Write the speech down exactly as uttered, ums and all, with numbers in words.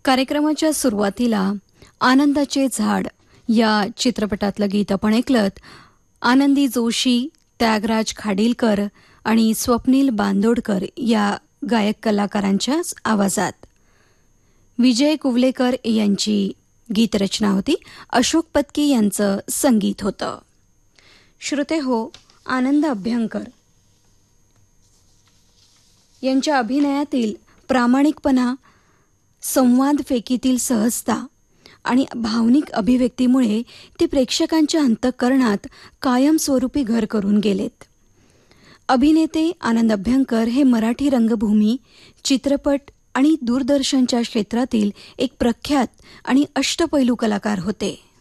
कार्यक्रमाच्या सुरुवातीला आनंदाचे झाड या चित्रपटातलं गीत आपण ऐकलत. आनंदी जोशी, त्यागराज खाडीलकर आणि स्वप्नील बांदोडकर या गायक कलाकारांच्या आवाजात. विजय कुवलेकर यांची गीतरचना होती. अशोक पत्की यांचं संगीत होतं. श्रोते हो, आनंद अभ्यंकर यांच्या अभिनयातील प्रामाणिकपणा, संवाद फेकीतील सहजता आणि भावनिक अभिव्यक्तीमुळे ते प्रेक्षकांच्या अंतःकरणात कायमस्वरूपी घर करून गेलेत. अभिनेते आनंद अभ्यंकर हे मराठी रंगभूमी, चित्रपट आणि दूरदर्शनच्या क्षेत्रातील एक प्रख्यात आणि अष्टपैलू कलाकार होते.